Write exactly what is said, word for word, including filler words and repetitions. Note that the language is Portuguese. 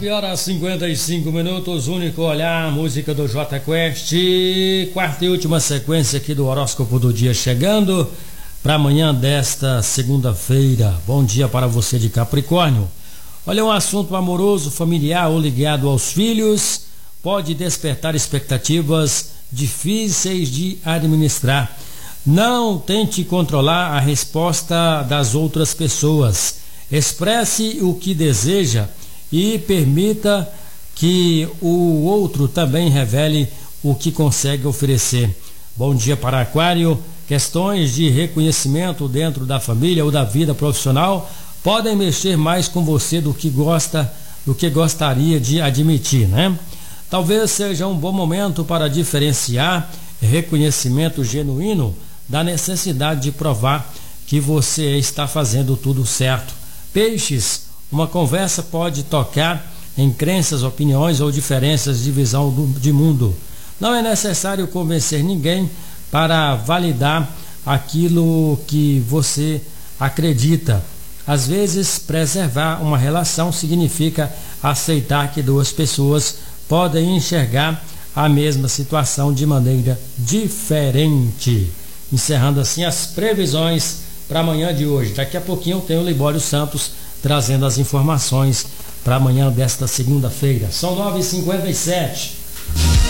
nove horas e cinquenta e cinco minutos, único olhar, música do J Quest, quarta e última sequência aqui do horóscopo do dia chegando para amanhã desta segunda-feira. Bom dia para você de Capricórnio. Olha, um assunto amoroso, familiar ou ligado aos filhos pode despertar expectativas difíceis de administrar. Não tente controlar a resposta das outras pessoas. Expresse o que deseja e permita que o outro também revele o que consegue oferecer. Bom dia para Aquário. Questões de reconhecimento dentro da família ou da vida profissional podem mexer mais com você do que gosta, do que gostaria de admitir, né? Talvez seja um bom momento para diferenciar reconhecimento genuíno da necessidade de provar que você está fazendo tudo certo. Peixes, uma conversa pode tocar em crenças, opiniões ou diferenças de visão do, de mundo. Não é necessário convencer ninguém para validar aquilo que você acredita. Às vezes, preservar uma relação significa aceitar que duas pessoas podem enxergar a mesma situação de maneira diferente. Encerrando assim as previsões para amanhã de hoje. Daqui a pouquinho tem o Libório Santos trazendo as informações para amanhã desta segunda-feira. São nove e cinquenta e sete.